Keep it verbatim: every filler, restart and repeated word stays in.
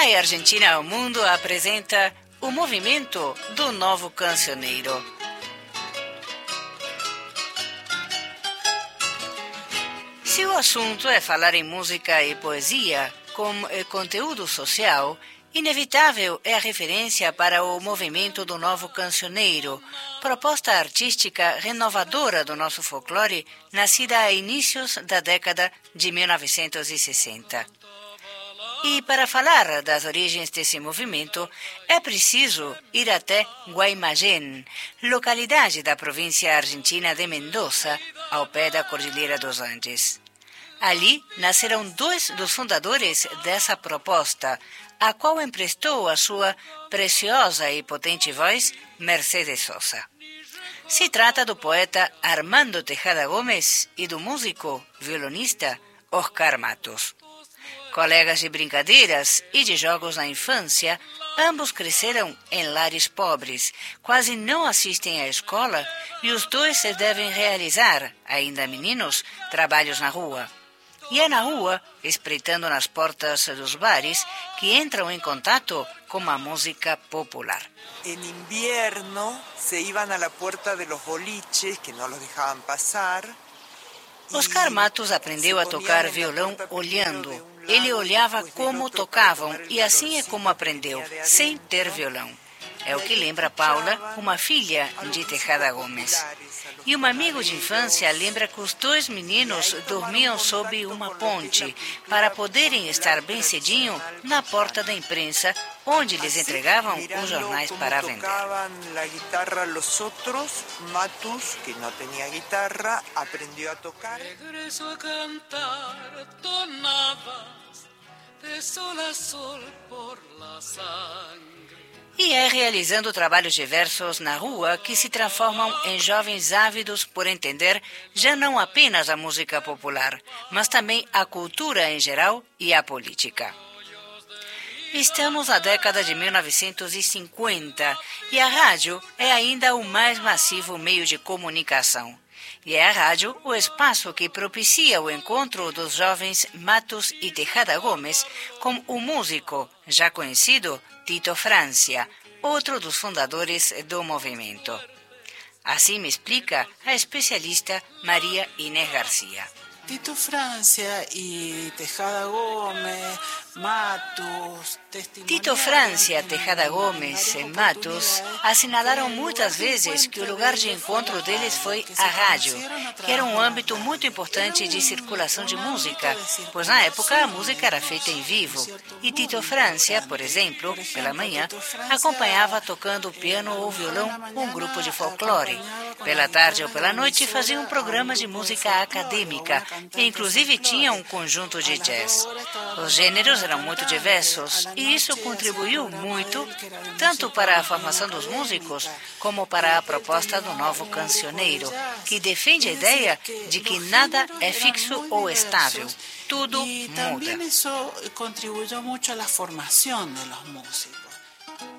Vai Argentina ao Mundo apresenta o movimento do novo cancioneiro. Se o assunto é falar em música e poesia como conteúdo social, inevitável é a referência para o movimento do novo cancioneiro, proposta artística renovadora do nosso folclore, nascida a inícios da década de mil novecentos e sessenta. E para falar das origens desse movimento, é preciso ir até Guaymallén, localidade da província argentina de Mendoza, ao pé da Cordilheira dos Andes. Ali nasceram dois dos fundadores dessa proposta, a qual emprestou a sua preciosa e potente voz Mercedes Sosa. Se trata do poeta Armando Tejada Gomes e do músico violonista Oscar Matos. Colegas de brincadeiras e de jogos na infância, ambos cresceram em lares pobres, quase não assistem à escola e os dois se devem realizar, ainda meninos, trabalhos na rua. E é na rua, espreitando nas portas dos bares, que entram em contato com a música popular. En invierno se iban a la puerta de los boliches que no los dejaban pasar. Oscar Matos aprendeu a tocar violão olhando. Ele olhava como tocavam e assim é como aprendeu, sem ter violão. É o que lembra Paula, uma filha de Tejada Gomes. E um amigo de infância lembra que os dois meninos dormiam sob uma ponte para poderem estar bem cedinho na porta da imprensa, onde lhes entregavam os jornais para vender. A guitarra los otros, Matus, que no tenía guitarra, aprendió a tocar. Regreso a cantar tonadas de sol a sol por la sangre. E é realizando trabalhos diversos na rua que se transformam em jovens ávidos por entender já não apenas a música popular, mas também a cultura em geral e a política. Estamos na década de mil novecentos e cinquenta e a rádio é ainda o mais massivo meio de comunicação. E é a rádio o espaço que propicia o encontro dos jovens Matos e Tejada Gomes com o músico, já conhecido, Tito Francia, outro dos fundadores do movimento. Assim me explica a especialista Maria Inés Garcia. Tito Francia y Tejada Gomes, Matos... Tito Francia, Tejada Gomes e Matos assinalaram muitas vezes que o lugar de encontro deles foi a rádio, que era um âmbito muito importante de circulação de música, pois na época a música era feita em vivo. E Tito Francia, por exemplo, pela manhã, acompanhava tocando piano ou violão um grupo de folclore. Pela tarde ou pela noite fazia um programa de música acadêmica, e inclusive tinha um conjunto de jazz. Os gêneros eram muito diversos e isso contribuiu muito, tanto para a formação dos músicos, como para a proposta do novo cancioneiro, que defende a ideia de que nada é fixo ou estável, tudo muda. E também isso contribuiu muito à formação dos músicos.